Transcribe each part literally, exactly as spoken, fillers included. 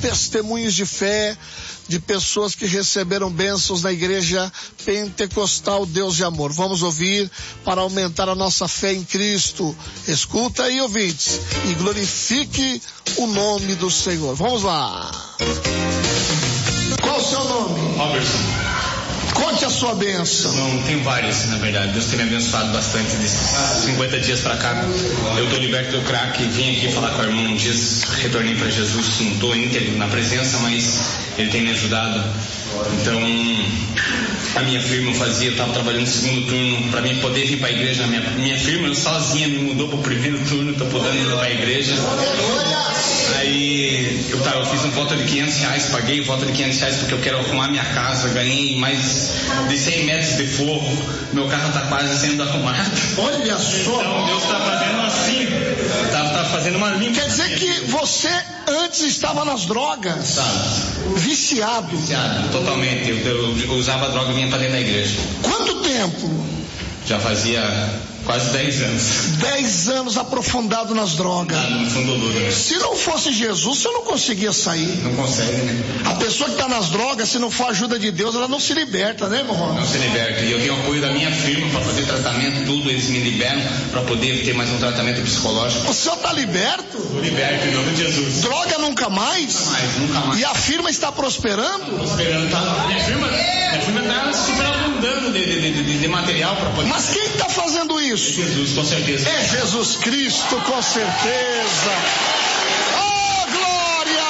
testemunhos de fé, de pessoas que receberam bênçãos na igreja pentecostal Deus de Amor. Vamos ouvir para aumentar a nossa fé em Cristo. Escuta aí, ouvintes, e glorifique o nome do Senhor. Vamos lá. Qual o seu nome? Robertson. Conte a sua bênção. Não, tenho várias, na verdade. Deus tem me abençoado bastante desses cinquenta dias pra cá. Eu tô liberto do crack, vim aqui falar com a irmã um dia, retornei pra Jesus, não tô íntegro na presença, mas ele tem me ajudado. Então, a minha firma eu fazia, eu tava trabalhando no segundo turno, pra mim poder vir pra igreja. Minha, minha firma, eu sozinha, me mudou pro primeiro turno, tô podendo ir pra igreja. Aí, eu, tá, eu fiz uma volta de quinhentos reais, paguei volta de quinhentos reais porque eu quero arrumar minha casa, ganhei mais de cem metros de forro, meu carro tá quase sendo arrumado. Olha só. Então, Deus tá fazendo assim, tá, tá fazendo uma limpa. Quer dizer que você antes estava nas drogas? Sabe? Viciado. Viciado, totalmente. Eu, eu, eu usava droga e vinha pra dentro da igreja. Quanto tempo? Já fazia quase dez anos. Dez anos aprofundado nas drogas. Ah, no fundo do lodo, né? Se não fosse Jesus, você não conseguia sair. Não consegue, né? A pessoa que está nas drogas, se não for a ajuda de Deus, ela não se liberta, né, irmão? Não se liberta. E eu tenho apoio da minha firma para fazer tratamento, tudo, eles me liberam para poder ter mais um tratamento psicológico. O senhor está liberto? Estou liberto, em nome de Jesus. Droga nunca mais? Nunca mais, nunca mais. E a firma está prosperando? Prosperando, tá? Minha firma, minha firma está superabundando de, de, de, de, de material para poder... Mas quem está fazendo isso? Jesus, com certeza. É Jesus Cristo, com certeza. Oh, glória!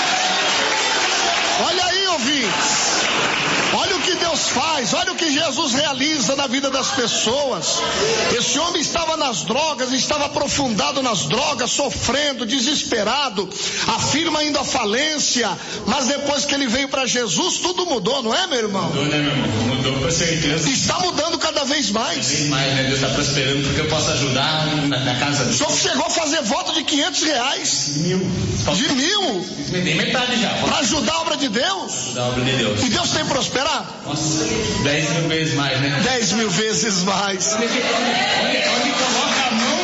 Olha aí, ouvintes. Olha o que Deus faz, olha o que Jesus realiza na vida das pessoas. Esse homem estava nas drogas, estava aprofundado nas drogas, sofrendo, desesperado, a firma indo à falência, mas depois que ele veio para Jesus, tudo mudou, não é, meu irmão? Mudou, né, meu irmão? Mudou, com certeza. Está mudando cada vez mais. Cada vez mais, né? Deus está prosperando porque eu posso ajudar na, na casa dele. O senhor chegou a fazer voto de quinhentos reais. De mil. De mil? Me dei metade já. Para ajudar a obra de Deus? Ajudar a obra de Deus. E Deus tem prosperado? Nossa, dez mil vezes mais, né? Dez mil vezes mais. Onde, onde, onde coloca a mão,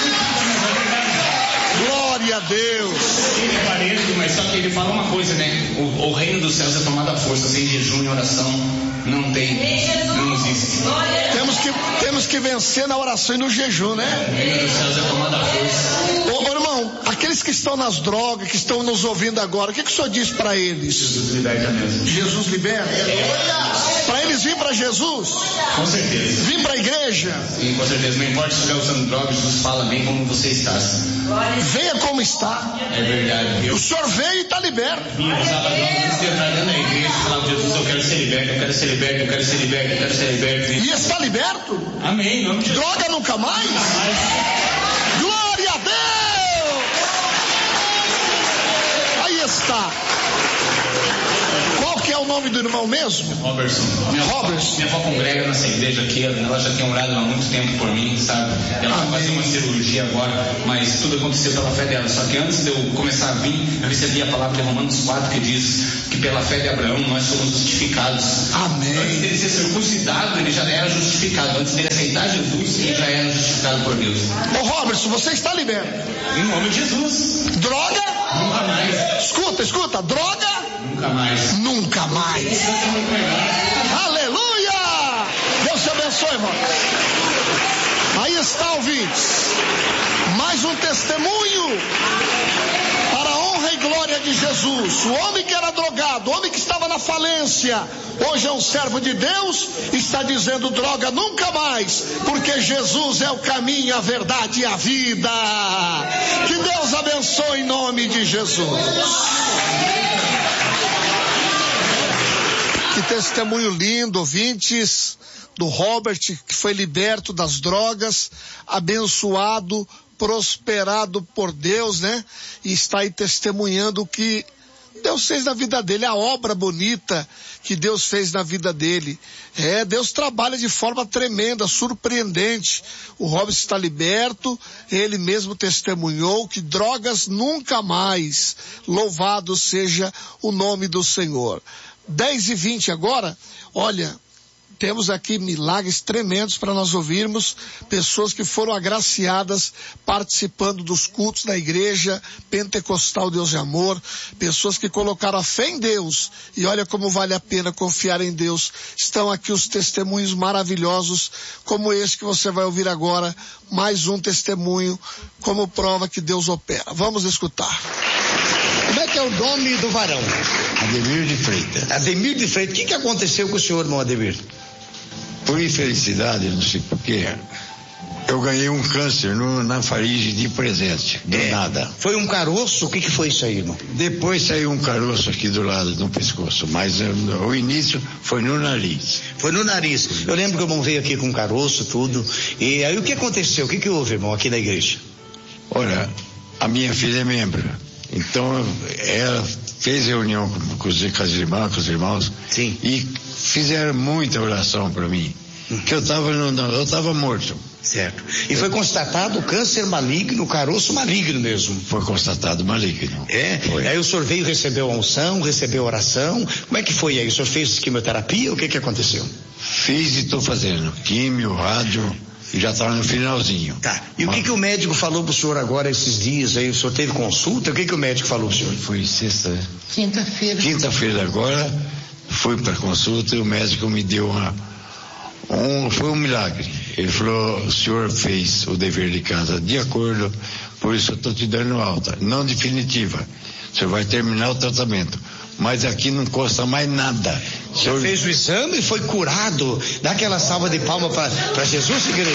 glória a Deus. Ele é parente, mas só que ele fala uma coisa, né? O, o reino dos céus é tomado à força, sem jejum e oração não tem, não existe. Temos que, temos que vencer na oração e no jejum, né? O reino dos céus é tomado à força. Ô, ô irmão, aqueles que estão nas drogas, que estão nos ouvindo agora, o que, que o senhor diz para eles? Jesus liberta mesmo. Jesus liberta? É. Para eles vir para Jesus? Com certeza. Vir para a igreja? Sim, com certeza. Não importa se estiver usando drogas, Jesus fala bem como você está. Venha como está. É verdade. Eu... O senhor veio e está liberto. Vinha usava drogas antes de entrar dentro da igreja e falava, Jesus, eu quero ser liberto, eu quero ser liberto, eu quero ser liberto, eu quero ser liberto. E está liberto? Amém. Não, droga nunca mais? Nunca mais. Glória a Deus! Aí está. Qual que é o nome do irmão mesmo? Robertson. Minha Robertson. Avó, minha avó congrega nessa igreja aqui, ela já tem orado há muito tempo por mim, sabe? Ela vai fazer uma cirurgia agora, mas tudo aconteceu pela fé dela. Só que antes de eu começar a vir, eu recebi a palavra de Romanos quatro que diz que pela fé de Abraão nós somos justificados. Amém. Antes dele ser circuncidado, ele já era justificado. Antes dele aceitar Jesus, ele já era justificado por Deus. Ô Robertson, você está liberto. Em nome de Jesus. Droga? Nunca mais. Escuta, escuta. Droga? Nunca mais. Nunca mais. Aleluia! Deus te abençoe, irmão. Aí está, ouvintes. Mais um testemunho para a honra e glória de Jesus. O homem que era drogado, o homem que estava na falência, hoje é um servo de Deus, está dizendo droga nunca mais, porque Jesus é o caminho, a verdade e a vida. Que Deus abençoe em nome de Jesus. Que testemunho lindo, ouvintes, do Robert, que foi liberto das drogas, abençoado, prosperado por Deus, né? E está aí testemunhando o que Deus fez na vida dele, a obra bonita que Deus fez na vida dele. É, Deus trabalha de forma tremenda, surpreendente. O Robert está liberto, ele mesmo testemunhou que drogas nunca mais. Louvado seja o nome do Senhor. dez e vinte agora, olha, temos aqui milagres tremendos para nós ouvirmos, pessoas que foram agraciadas participando dos cultos da igreja pentecostal Deus de Amor, pessoas que colocaram a fé em Deus, e olha como vale a pena confiar em Deus. Estão aqui os testemunhos maravilhosos, como este que você vai ouvir agora, mais um testemunho, como prova que Deus opera. Vamos escutar. Como é que é o nome do varão? Ademir de Freitas. Ademir de Freitas. O que, que aconteceu com o senhor, irmão Ademir? Por infelicidade, não sei porquê, eu ganhei um câncer no, na faringe de presente, do é, nada. Foi um caroço? O que, que foi isso aí, irmão? Depois saiu um caroço aqui do lado, no pescoço, mas uh, o início foi no nariz. Foi no nariz. Eu lembro que o irmão veio aqui com um caroço, tudo. E aí o que aconteceu? O que, que houve, irmão, aqui na igreja? Olha, a minha filha é membro. Então, ela fez reunião com, com, os, com as irmãs, com os irmãos. Sim. E fizeram muita oração para mim. Hum. Que eu estava eu estava morto. Certo. E foi constatado câncer maligno, caroço maligno mesmo. Foi constatado maligno. É? Foi. Aí o senhor veio, recebeu a unção, recebeu a oração. Como é que foi aí? O senhor fez quimioterapia? O que que aconteceu? Fiz e estou fazendo. Químio, rádio... E já estava no finalzinho. Tá. E Mas... o que que o médico falou pro senhor agora esses dias aí? O senhor teve consulta? O que que o médico falou pro senhor? Foi sexta. Quinta-feira. Quinta-feira agora, fui para consulta e o médico me deu uma... Um, foi um milagre. Ele falou, o senhor fez o dever de casa de acordo, por isso eu estou te dando alta. Não definitiva. O senhor vai terminar o tratamento. Mas aqui não custa mais nada. O senhor fez o exame e foi curado. Dá aquela salva de palma para Jesus, igreja.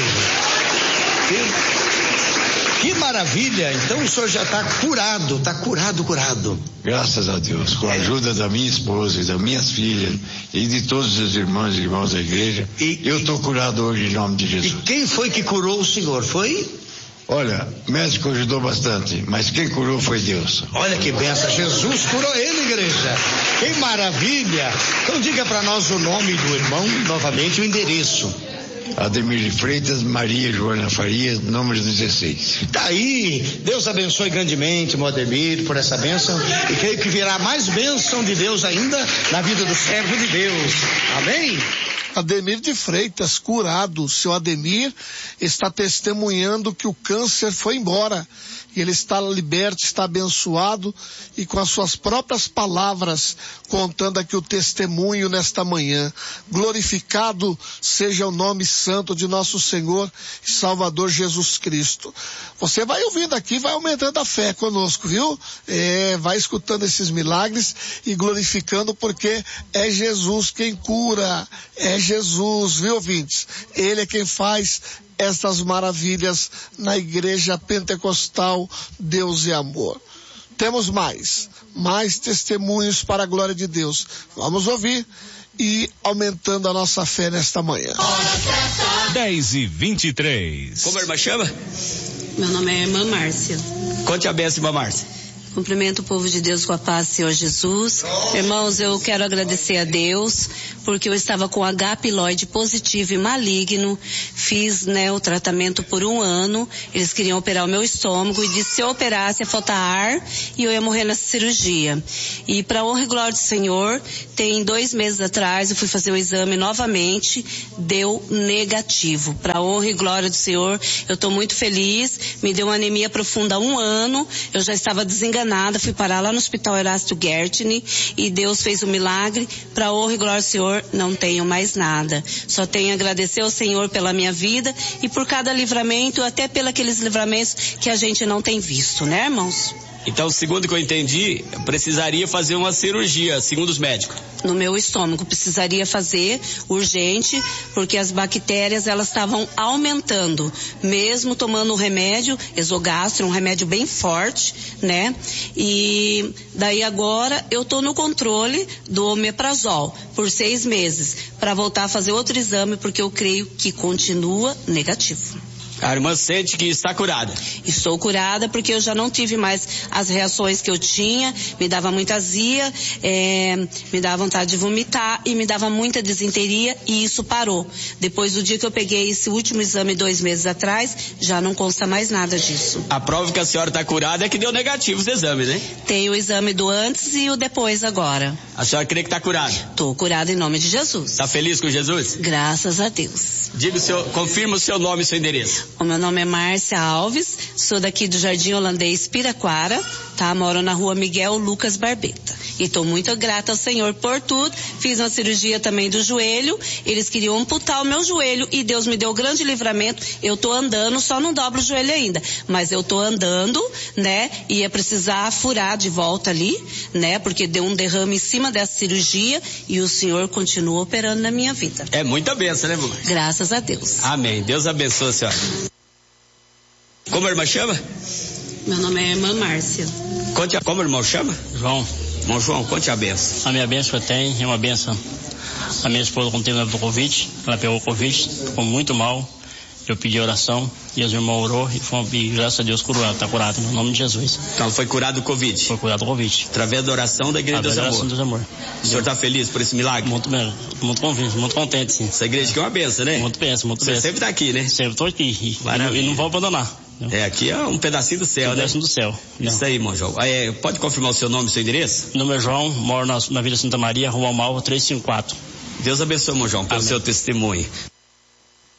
Que, que maravilha. Então o senhor já está curado, está curado, curado. Graças a Deus, com a ajuda da minha esposa e das minhas filhas e de todos os irmãos e irmãos da igreja, e, eu estou curado hoje em nome de Jesus. E quem foi que curou o senhor? Foi? Olha, o médico ajudou bastante, mas quem curou foi Deus. Olha que benção, Jesus curou ele, igreja. Que maravilha. Então diga para nós o nome do irmão, novamente o endereço. Ademir de Freitas, Maria Joana Farias, número dezesseis. Tá aí, Deus abençoe grandemente, meu Ademir, por essa bênção, e creio que virá mais bênção de Deus ainda na vida do servo de Deus. Amém? Ademir de Freitas, curado. Seu Ademir está testemunhando que o câncer foi embora. E ele está liberto, está abençoado e com as suas próprias palavras contando aqui o testemunho nesta manhã. Glorificado seja o nome santo de nosso Senhor e Salvador Jesus Cristo. Você vai ouvindo aqui, vai aumentando a fé conosco, viu? É, vai escutando esses milagres e glorificando, porque é Jesus quem cura, é Jesus, viu, ouvintes? Ele é quem faz estas maravilhas na igreja pentecostal Deus e Amor. Temos mais, mais testemunhos para a glória de Deus. Vamos ouvir e aumentando a nossa fé nesta manhã. dez e vinte e três. Como a irmã chama? Meu nome é irmã Márcia. Conte a benção, irmã Márcia. Cumprimento o povo de Deus com a paz, Senhor Jesus. Irmãos, eu quero agradecer a Deus, porque eu estava com H. pylori positivo e maligno. Fiz, né, o tratamento por um ano. Eles queriam operar o meu estômago e disse se eu operasse ia faltar ar e eu ia morrer nessa cirurgia. E para honra e glória do Senhor, tem dois meses atrás eu fui fazer o exame novamente, deu negativo. Para honra e glória do Senhor, eu estou muito feliz. Me deu uma anemia profunda há um ano. Eu já estava desenganada. Nada, fui parar lá no Hospital Erasto Gertner e Deus fez um milagre. Para honra e glória ao Senhor, não tenho mais nada. Só tenho a agradecer ao Senhor pela minha vida e por cada livramento, até pelos aqueles livramentos que a gente não tem visto, né, irmãos? Então, segundo o que eu entendi, precisaria fazer uma cirurgia, segundo os médicos. No meu estômago, precisaria fazer urgente, porque as bactérias, elas estavam aumentando, mesmo tomando o remédio, Exogastro, um remédio bem forte, né? E daí agora eu tô no controle do omeprazol por seis meses, para voltar a fazer outro exame, porque eu creio que continua negativo. A irmã sente que está curada. Estou curada porque eu já não tive mais as reações que eu tinha, me dava muita azia, é, me dava vontade de vomitar e me dava muita desinteria e isso parou. Depois do dia que eu peguei esse último exame dois meses atrás, já não consta mais nada disso. A prova que a senhora está curada é que deu negativo os exames, né? Tem o exame do antes e o depois agora. A senhora crê que está curada? Estou curada em nome de Jesus. Está feliz com Jesus? Graças a Deus. Diga o seu, confirma o seu nome e seu endereço. O meu nome é Márcia Alves, sou daqui do Jardim Holandês Piraquara, tá? Moro na rua Miguel Lucas Barbeta. E estou muito grata ao Senhor por tudo. Fiz uma cirurgia também do joelho, eles queriam amputar o meu joelho e Deus me deu grande livramento. Eu tô andando, só não dobro o joelho ainda, mas eu tô andando, né? Ia precisar furar de volta ali, né? Porque deu um derrame em cima dessa cirurgia e o Senhor continua operando na minha vida. É muita bênção, né, mamãe? Graças a Deus. Amém. Deus abençoe a senhora. Como a irmã chama? Meu nome é irmã Márcia. Conte a, como o irmão chama? João. Irmão João, conte a benção. A minha benção que eu tenho é uma benção. A minha esposa, quando teve o Covid, ela pegou o Covid, ficou muito mal. Eu pedi oração e os irmãos orou e, foi, e graças a Deus curou ela, está curada no nome de Jesus. Então foi curado do Covid? Foi curado do Covid. Através da oração da Igreja dos Amor. Dos Amor. O senhor está feliz por esse milagre? Muito bem, muito convicto, muito contente, sim. Essa igreja aqui é uma benção, né? Muito benção, muito benção. Você sempre está aqui, né? Sempre estou aqui e, e, e não vou abandonar. É, aqui é um pedacinho do céu, um né? Um pedacinho do céu. Isso não. aí, irmão João. É, pode confirmar o seu nome e seu endereço? Meu nome é João, moro na, na Vila Santa Maria, Rua Malva trezentos e cinquenta e quatro. Deus abençoe, irmão João, pelo Amém. Seu testemunho.